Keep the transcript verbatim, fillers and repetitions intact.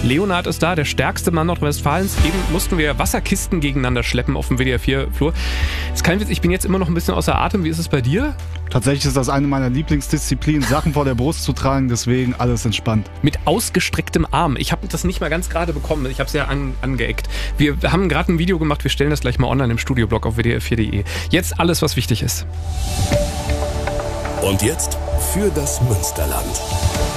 Leonhard ist da, der stärkste Mann Nordrhein-Westfalens. Eben mussten wir Wasserkisten gegeneinander schleppen auf dem W D R vier Flur. Ist kein Witz, ich bin jetzt immer noch ein bisschen außer Atem. Wie ist es bei dir? Tatsächlich ist das eine meiner Lieblingsdisziplinen, Sachen vor der Brust zu tragen, deswegen alles entspannt. Mit ausgestrecktem Arm. Ich habe das nicht mal ganz gerade bekommen. Ich habe es ja an, angeeckt. Wir haben gerade ein Video gemacht. Wir stellen das gleich mal online im Studioblog auf w d r vier punkt de. Jetzt alles, was wichtig ist. Und jetzt für das Münsterland.